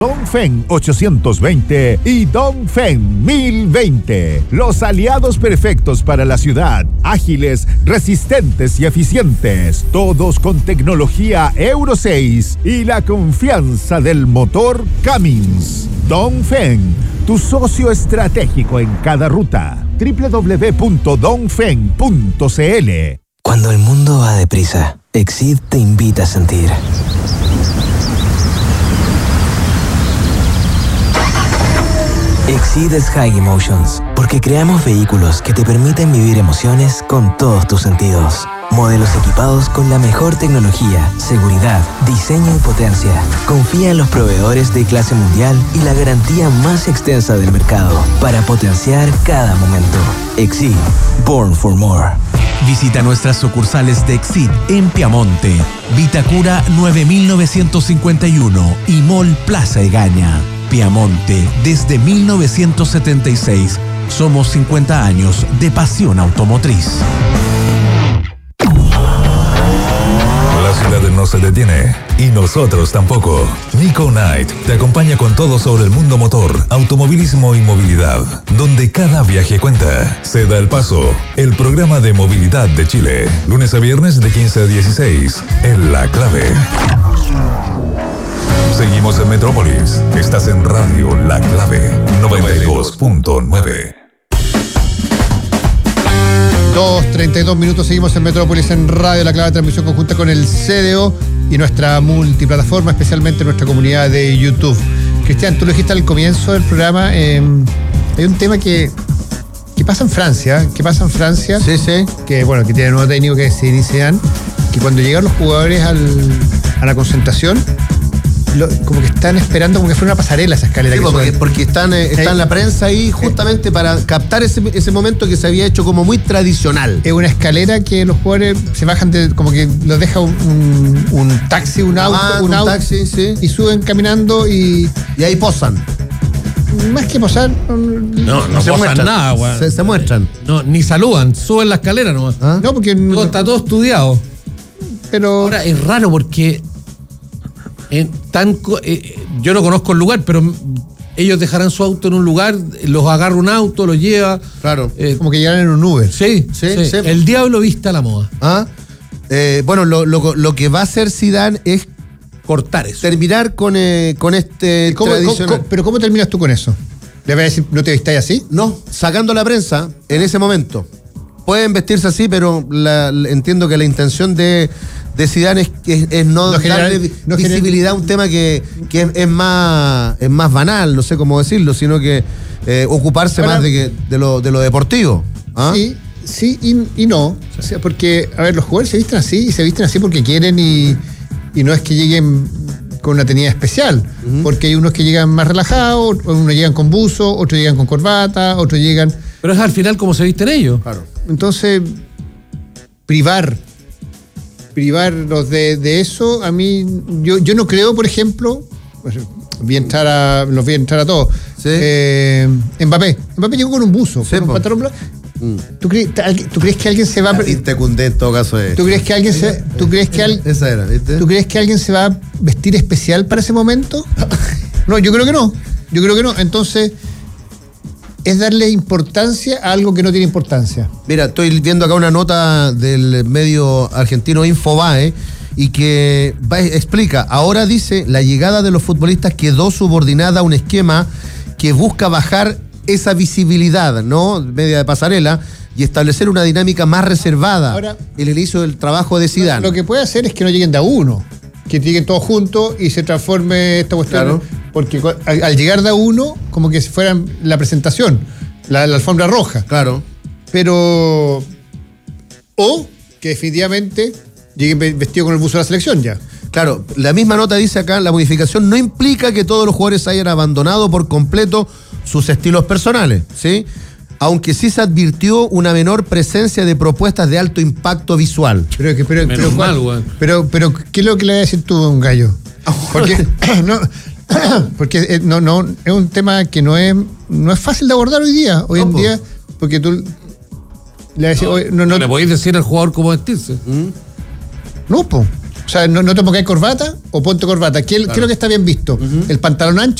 Dongfeng 820 y Dongfeng 1020. Los aliados perfectos para la ciudad. Ágiles, resistentes y eficientes. Todos con tecnología Euro 6 y la confianza del motor Cummins. Dongfeng, tu socio estratégico en cada ruta. www.dongfeng.cl. Cuando el mundo va deprisa, Exceed te invita a sentir. Exceed es High Emotions, porque creamos vehículos que te permiten vivir emociones con todos tus sentidos. Modelos equipados con la mejor tecnología, seguridad, diseño y potencia. Confía en los proveedores de clase mundial y la garantía más extensa del mercado para potenciar cada momento. Exceed, born for more. Visita nuestras sucursales de Exceed en Piamonte, Vitacura 9951 y Mall Plaza Egaña. Piamonte, desde 1976. Somos 50 años de pasión automotriz. La ciudad no se detiene y nosotros tampoco. Nico Knight te acompaña con todo sobre el mundo motor, automovilismo y movilidad, donde cada viaje cuenta. Se da el paso, el programa de movilidad de Chile, lunes a viernes de 15 a 16, en La Clave. Seguimos en Metrópolis. Estás en Radio La Clave 92.9. 2:32 minutos, seguimos en Metrópolis en Radio La Clave, transmisión conjunta con el CDO y nuestra multiplataforma, especialmente nuestra comunidad de YouTube. Cristian, tú lo dijiste al comienzo del programa, hay un tema que pasa en Francia, Sí. que bueno, que tiene un nuevo técnico que es Zidane, que cuando llegan los jugadores a la concentración, como que están esperando como que fuera una pasarela esa escalera. Sí, porque están la prensa ahí justamente para captar ese momento que se había hecho como muy tradicional. Es una escalera que los jugadores se bajan como que los deja un taxi, un auto, taxi, sí. Y suben caminando y ahí posan. Más que posar, no se posan muestran nada, weón. Se muestran. No, ni saludan, suben la escalera nomás. ¿Ah? No, porque Está todo estudiado. Pero Ahora es raro porque yo no conozco el lugar, pero ellos dejarán su auto en un lugar, los agarra un auto, los lleva. Claro. Como que llegan en un Uber. Sí. El diablo viste a la moda. Bueno, lo que va a hacer Zidane es cortar eso. Terminar con este tradicional. Pero ¿cómo terminas tú con eso? ¿Le vas a decir, no te vistáis así? No, sacando la prensa en ese momento. Pueden vestirse así, pero entiendo que la intención de Zidane es no darle visibilidad a un tema que es más banal, no sé cómo decirlo, sino que ocuparse más de lo deportivo. Sí y no. O sea, porque, a ver, los jugadores se visten así y se visten así porque quieren y no es que lleguen con una tenida especial, porque hay unos que llegan más relajados, unos llegan con buzo, otros llegan con corbata, otros llegan... Pero es al final como se visten ellos. Claro. Entonces, privarlos de eso, a mí, yo no creo, por ejemplo, los voy a entrar a todos. Sí. Mbappé llegó con un buzo, sí, con un pantalón blanco. ¿Tú crees que alguien se va a... Te cundé en todo caso. ¿Tú crees que alguien se... Esa era, ¿viste? ¿Tú crees que alguien se va a vestir especial para ese momento? No, yo creo que no. Entonces, es darle importancia a algo que no tiene importancia. Mira, estoy viendo acá una nota del medio argentino Infobae y que explica, ahora dice, la llegada de los futbolistas quedó subordinada a un esquema que busca bajar esa visibilidad, ¿no? Media de pasarela, y establecer una dinámica más reservada. Ahora, el inicio del trabajo de Zidane. Lo que puede hacer es que no lleguen de a uno, que lleguen todos juntos y se transforme esta cuestión. Claro. Porque al llegar de a uno, como que si fueran la presentación, la alfombra roja. Claro. Pero... O que definitivamente lleguen vestidos con el buzo de la selección ya. Claro, la misma nota dice acá, la modificación no implica que todos los jugadores hayan abandonado por completo sus estilos personales, ¿sí? Aunque sí se advirtió una menor presencia de propuestas de alto impacto visual. Pero ¿qué es lo que le vas a decir tú a un gallo? Porque porque no es un tema que no es fácil de abordar hoy día. Hoy en día, porque tú le vas a decir, no le podéis decir al jugador cómo vestirse. No, po. O sea, no te pongáis corbata o ponte corbata. ¿Qué es lo que está bien visto? ¿El pantalón ancho